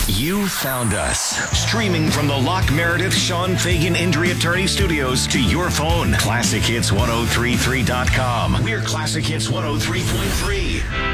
You found us. Streaming from the Lock Meredith Sean Fagan Injury Attorney Studios to your phone. ClassicHits1033.com. We're Classic Hits 103.3.